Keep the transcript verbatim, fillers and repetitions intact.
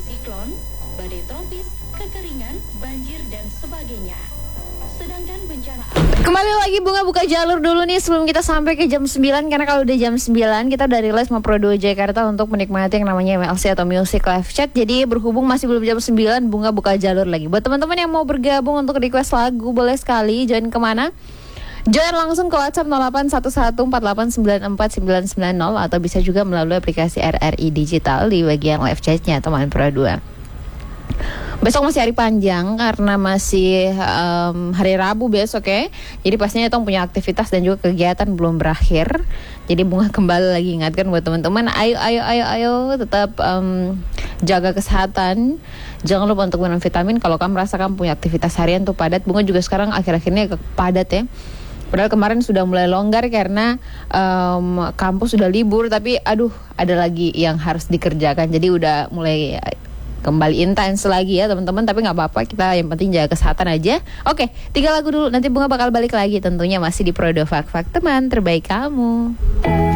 siklon, badai tropis, kekeringan, banjir, dan sebagainya. Sedangkan bencana Kembali lagi Bunga buka jalur dulu nih sebelum kita sampai ke jam sembilan. Karena kalau udah jam sembilan kita udah rilis sama Pro dua Jakarta untuk menikmati yang namanya M L C atau Music Live Chat. Jadi berhubung masih belum jam sembilan, Bunga buka jalur lagi. Buat teman-teman yang mau bergabung untuk request lagu, boleh sekali join kemana? Join langsung ke WhatsApp nol delapan satu satu empat delapan sembilan empat sembilan sembilan nol atau bisa juga melalui aplikasi R R I Digital di bagian live chatnya teman Pro dua. Besok masih hari panjang karena masih um, hari Rabu besok ya. Jadi pastinya Tong punya aktivitas dan juga kegiatan belum berakhir. Jadi Bunga kembali lagi ingatkan buat teman-teman, ayo ayo ayo ayo tetap um, jaga kesehatan. Jangan lupa untuk minum vitamin. Kalau kamu merasakan punya aktivitas harian tuh padat, Bunga juga sekarang akhir-akhirnya padat ya. Padahal kemarin sudah mulai longgar karena um, kampus sudah libur, tapi aduh ada lagi yang harus dikerjakan. Jadi udah mulai kembali intens lagi ya teman-teman. Tapi gak apa-apa, kita yang penting jaga kesehatan aja. Oke, tiga lagu dulu, nanti Bunga bakal balik lagi tentunya masih di Pro dua Fak Fak, teman terbaik kamu.